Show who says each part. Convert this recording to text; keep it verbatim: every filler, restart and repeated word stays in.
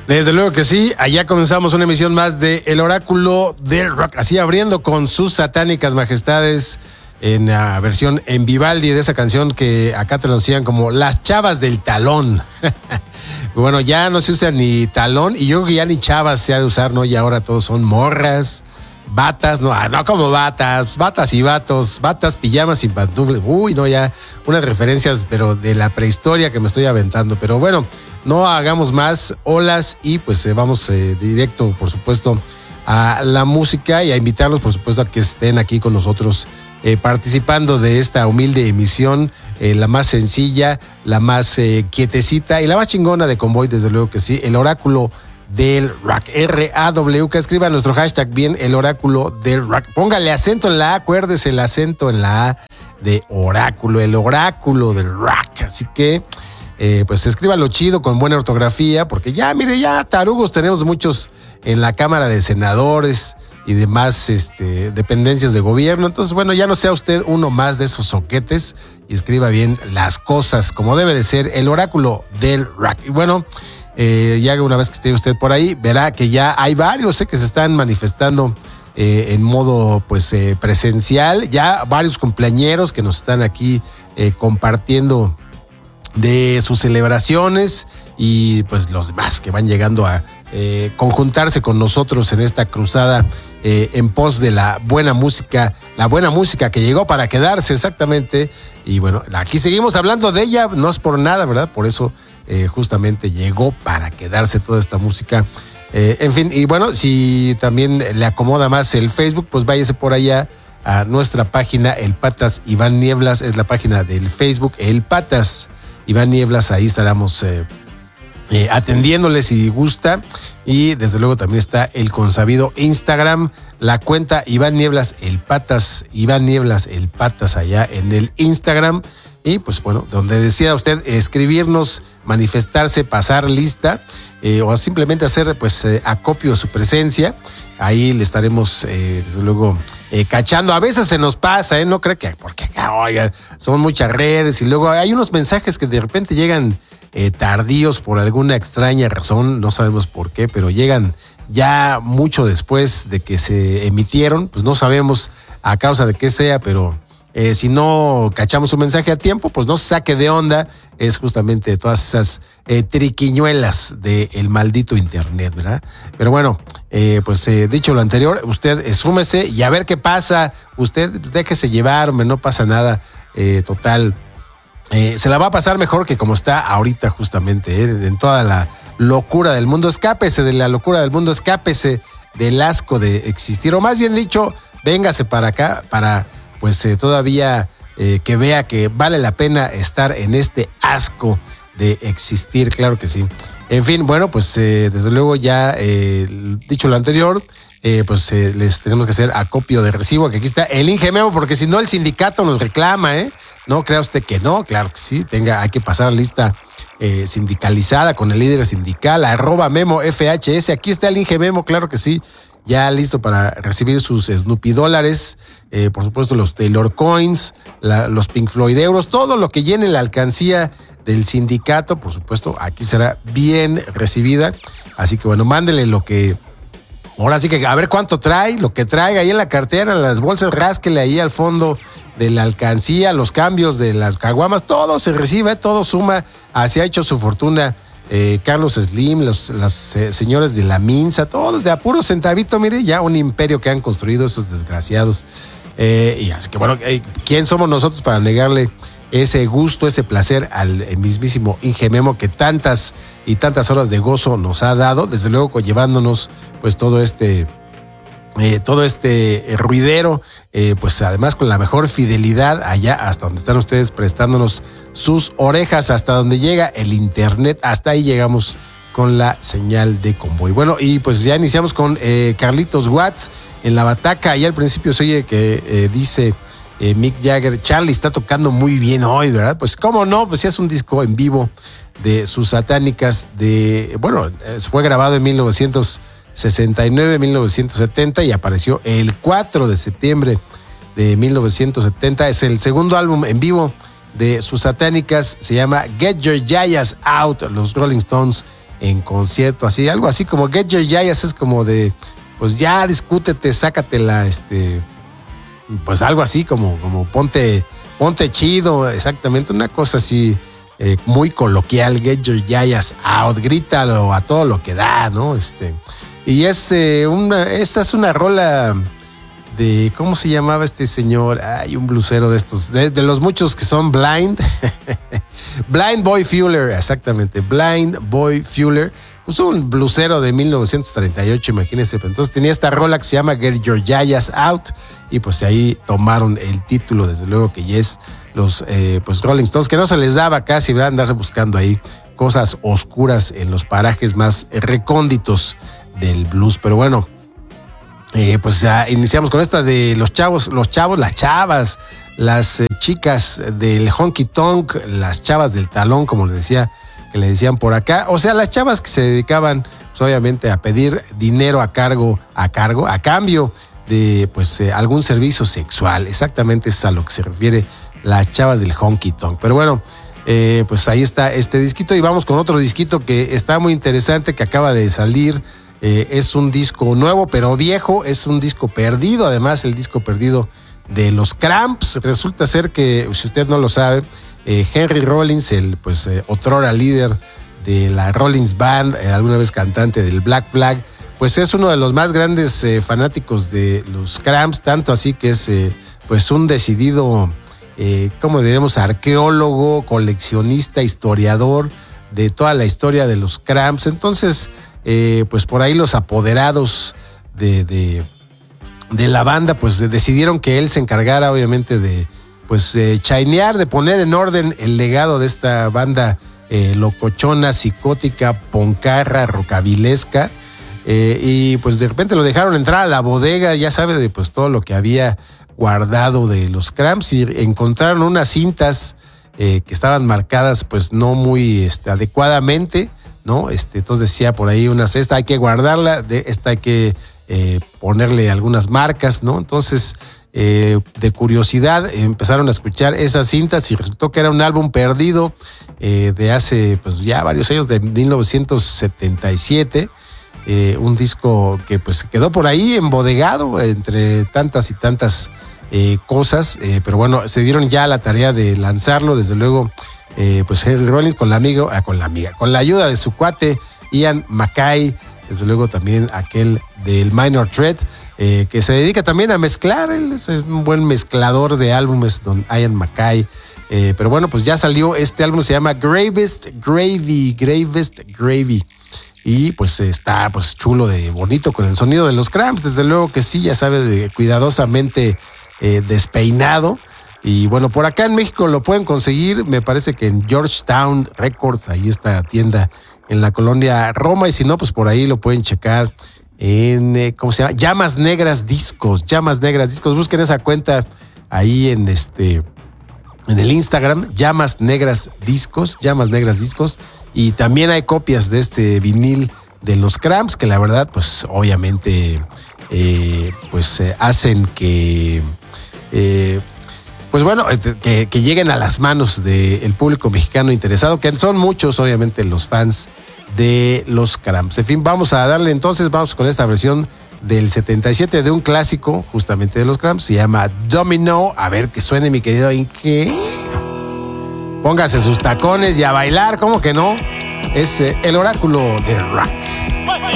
Speaker 1: Desde luego que sí, allá comenzamos una emisión más de El Oráculo del Rock, así abriendo con sus satánicas majestades en la versión en Vivaldi de esa canción que acá traducían como Las Chavas del Talón. Bueno, ya no se usa ni talón y yo creo que ya ni chavas se ha de usar, ¿no? Y ahora todos son morras, batas, no, no como batas, batas y vatos, batas, pijamas y pantufles. Uy, no, ya unas referencias, pero de la prehistoria que me estoy aventando. Pero bueno, no hagamos más olas y pues eh, vamos eh, directo, por supuesto, a la música y a invitarlos, por supuesto, a que estén aquí con nosotros eh, participando de esta humilde emisión, eh, la más sencilla, la más eh, quietecita y la más chingona de Convoy, desde luego que sí, El Oráculo del Rock, R A W, que escriba nuestro hashtag bien, El Oráculo del Rock. Póngale acento en la A, acuérdese el acento en la A de Oráculo, El Oráculo del Rock. Así que, eh, pues escríbalo chido, con buena ortografía, porque ya, mire, ya tarugos tenemos muchos en la Cámara de Senadores y demás este, dependencias de gobierno. Entonces, bueno, ya no sea usted uno más de esos soquetes y escriba bien las cosas como debe de ser, El Oráculo del Rock. Y bueno, Eh, ya una vez que esté usted por ahí, verá que ya hay varios eh, que se están manifestando eh, en modo pues eh, presencial, ya varios cumpleañeros que nos están aquí eh, compartiendo de sus celebraciones y pues los demás que van llegando a eh, conjuntarse con nosotros en esta cruzada eh, en pos de la buena música, la buena música que llegó para quedarse exactamente. Y bueno, aquí seguimos hablando de ella, no es por nada, ¿verdad? Por eso Eh, justamente llegó para quedarse toda esta música. Eh, en fin, y bueno, si también le acomoda más el Facebook, pues váyase por allá a nuestra página, El Patas Iván Nieblas, es la página del Facebook, El Patas Iván Nieblas, ahí estaremos eh, eh, atendiéndole si gusta. Y desde luego también está el consabido Instagram, la cuenta Iván Nieblas, El Patas, Iván Nieblas, El Patas, allá en el Instagram. Y pues bueno, donde decida usted escribirnos, manifestarse, pasar lista eh, o simplemente hacer pues eh, acopio de su presencia, ahí le estaremos eh, desde luego eh, cachando. A veces se nos pasa, ¿eh? No cree que porque oiga, son muchas redes y luego hay unos mensajes que de repente llegan eh, tardíos por alguna extraña razón, no sabemos por qué, pero llegan ya mucho después de que se emitieron, pues no sabemos a causa de qué sea, pero Eh, si no cachamos un mensaje a tiempo, pues no se saque de onda. Es justamente todas esas eh, triquiñuelas del maldito internet, ¿verdad? Pero bueno, eh, pues eh, dicho lo anterior, usted eh, súmese y a ver qué pasa. Usted pues, déjese llevar, hombre, no pasa nada. Eh, total, eh, se la va a pasar mejor que como está ahorita justamente, eh, en toda la locura del mundo. Escápese de la locura del mundo, escápese del asco de existir. O más bien dicho, véngase para acá para pues eh, todavía eh, que vea que vale la pena estar en este asco de existir, claro que sí. En fin, bueno, pues eh, desde luego ya eh, dicho lo anterior, eh, pues eh, les tenemos que hacer acopio de recibo, que aquí está el Inge Memo, porque si no el sindicato nos reclama, ¿eh? No crea usted que no, claro que sí, tenga, hay que pasar a la lista eh, sindicalizada con el líder sindical, arroba Memo F H S, aquí está el Inge Memo, claro que sí. Ya listo para recibir sus Snoopy dólares, eh, por supuesto los Taylor Coins, la, los Pink Floyd euros, todo lo que llene la alcancía del sindicato, por supuesto, aquí será bien recibida. Así que bueno, mándele lo que, ahora sí que a ver cuánto trae, lo que traiga ahí en la cartera, en las bolsas, rásquele ahí al fondo de la alcancía, los cambios de las caguamas, todo se recibe, todo suma, así ha hecho su fortuna. Eh, Carlos Slim, los, las eh, señores de la Minsa, todos de a puro centavito, mire, ya un imperio que han construido esos desgraciados. Eh, y así que bueno, eh, ¿quién somos nosotros para negarle ese gusto, ese placer al mismísimo Inge Memo que tantas y tantas horas de gozo nos ha dado? Desde luego llevándonos pues todo este... Eh, todo este eh, ruidero, eh, pues además con la mejor fidelidad allá hasta donde están ustedes prestándonos sus orejas, hasta donde llega el internet, hasta ahí llegamos con la señal de Convoy. Bueno, y pues ya iniciamos con eh, Carlitos Watts en la bataca, y al principio se oye que eh, dice eh, Mick Jagger, Charlie está tocando muy bien hoy, ¿verdad? Pues cómo no, pues ya es un disco en vivo de sus satánicas, de, bueno, fue grabado en mil novecientos sesenta y nueve, mil novecientos setenta y apareció el cuatro de septiembre de mil novecientos setenta. Es el segundo álbum en vivo de sus satánicas, se llama Get Your Yayas Out. Los Rolling Stones en concierto, así, algo así como Get Your Yayas, es como de, pues ya discútete, sácatela, este, pues algo así como, como ponte, ponte chido, exactamente, una cosa así, eh, muy coloquial, Get Your Yayas out, grítalo a todo lo que da, ¿no? Este, y es eh, una, esta es una rola de, ¿cómo se llamaba este señor? Hay un blusero de estos, de, de los muchos que son Blind. Blind Boy Fuller, exactamente, Blind Boy Fuller. Pues un blusero de mil novecientos treinta y ocho, imagínense. Entonces tenía esta rola que se llama Get Your Yayas Out y pues ahí tomaron el título, desde luego que ya es los eh, pues Rolling Stones, que no se les daba casi, ¿verdad? Andar buscando ahí cosas oscuras en los parajes más recónditos del blues. Pero bueno, eh, pues ya iniciamos con esta de los chavos, los chavos, las chavas, las eh, chicas del honky tonk, las chavas del talón, como les decía, que le decían por acá. O sea, las chavas que se dedicaban, pues, obviamente, a pedir dinero a cargo, a cargo, a cambio de pues eh, algún servicio sexual. Exactamente es a lo que se refiere las chavas del honky tonk. Pero bueno, eh, pues ahí está este disquito y vamos con otro disquito que está muy interesante, que acaba de salir. Eh, es un disco nuevo, pero viejo, es un disco perdido, además el disco perdido de los Cramps. Resulta ser que, si usted no lo sabe, eh, Henry Rollins, el pues eh, otrora líder de la Rollins Band, eh, alguna vez cantante del Black Flag, pues es uno de los más grandes eh, fanáticos de los Cramps, tanto así que es eh, pues un decidido, eh, ¿cómo diríamos?, arqueólogo, coleccionista, historiador de toda la historia de los Cramps. Entonces, eh, pues por ahí los apoderados de, de, de la banda, pues decidieron que él se encargara, obviamente, de pues eh, chainear, de poner en orden el legado de esta banda eh, locochona, psicótica, poncarra, rocabilesca. Eh, y pues de repente lo dejaron entrar a la bodega, ya sabe, de pues todo lo que había guardado de los Cramps, y encontraron unas cintas eh, que estaban marcadas pues no muy este, adecuadamente, ¿no? Este, entonces decía por ahí unas, esta hay que guardarla, de esta hay que eh, ponerle algunas marcas, ¿no? Entonces, eh, de curiosidad, eh, empezaron a escuchar esas cintas y resultó que era un álbum perdido eh, de hace pues ya varios años, de mil novecientos setenta y siete. Eh, un disco que pues quedó por ahí embodegado entre tantas y tantas eh, cosas, eh, pero bueno, se dieron ya la tarea de lanzarlo, desde luego, eh, pues Henry Rollins con la amiga, ah, con la amiga, con la ayuda de su cuate Ian MacKaye, desde luego también aquel del Minor Threat, eh, que se dedica también a mezclar, él es un buen mezclador de álbumes, don Ian MacKaye. Eh, pero bueno, pues ya salió este álbum, se llama Gravest Gravy, Gravest Gravy. Y pues está pues chulo, de bonito, con el sonido de los Cramps, desde luego que sí, ya sabe, de cuidadosamente eh, despeinado. Y bueno, por acá en México lo pueden conseguir, me parece que en Georgetown Records, ahí está la tienda en la colonia Roma, y si no, pues por ahí lo pueden checar en, eh, ¿cómo se llama? Llamas Negras Discos, Llamas Negras Discos, busquen esa cuenta ahí en este, en el Instagram, Llamas Negras Discos, Llamas Negras Discos. Y también hay copias de este vinil de los Cramps, que la verdad, pues obviamente, eh, pues eh, hacen que, eh, pues bueno, que, que lleguen a las manos del público mexicano interesado, que son muchos, obviamente, los fans de los Cramps. En fin, vamos a darle entonces, vamos con esta versión del setenta y siete de un clásico, justamente de los Cramps, se llama Domino. A ver que suene, mi querido Inge. Póngase sus tacones y a bailar, ¿cómo que no? Es eh, el oráculo del rock.